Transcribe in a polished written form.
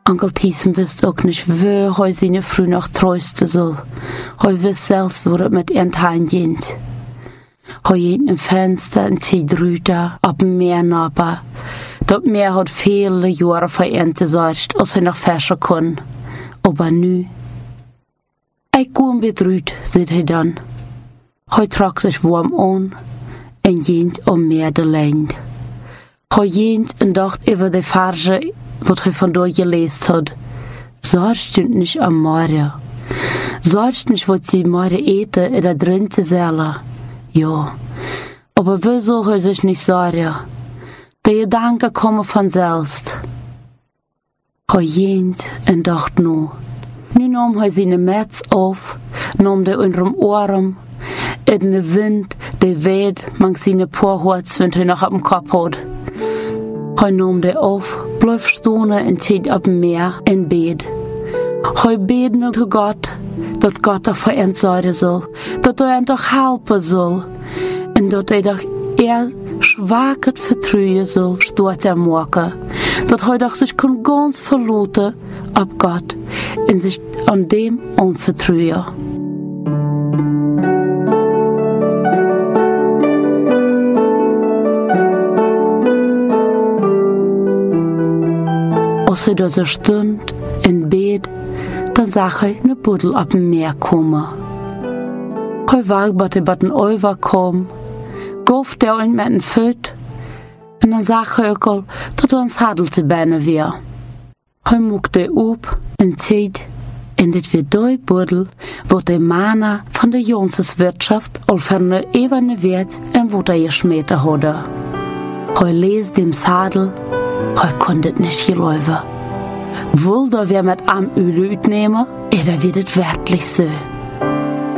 Onkel Thiesen wist ook nicht, wie hij seine Frau noch trösten soll. Hij wist zelfs, wo het met ihn geht. Hij ging im Fenster und zieht rüber, op dem Meer nabba. Dat Meer hat viele Jahre für ihn gesorgt, als hij noch fischen kon. Aber nu. Ich koe mit rüt, sagt hij dann. Hij trok sich warm an und ging am Meer de Land. Hij ging und dacht über die Farge, wat hij vandaag gelesen hat. Sorgst du nicht am Morgen? Sorgst nicht, wat sie morgen eten in der drin zu zählen? Ja, aber wie soll er sich nicht sorgen? Die Gedanken kommen von selbst. Er ging und dachte nur. Nu nahm er seine Metz auf, nahm der unterm Ohren, in den Wind, der weht, man seine Poorhorts, wenn er noch auf dem Kopf hat. Er nahm der auf, bleib stehen und zieht auf dem Meer in Bett. Er beten zu Gott, dass Gott doch für ihn sorgen soll, dass ihn doch helfen soll, und dass doch Schwaket vertrauen soll, statt er morgen, dass doch sich ganz verlassen auf Gott und sich an dem anvertrauen. Als er da so stund in Bett, dann sah er eine Buddel auf dem Meer kommen. Er war bei den Euwer kommen, gauf der ihn mit dem Föt, und dann sah er auch, dass er ein Sadel zu beine war. Er muckte auf und zieht, und das wird die Buddel, wo der Mana von der Jonseswirtschaft auf eine ebene Wert und wo er geschmäht hatte. Er ließ dem Sadel, er konnte nicht gelaufen. Wohl da wer mit am Öl nehmen, da wird es wirklich so.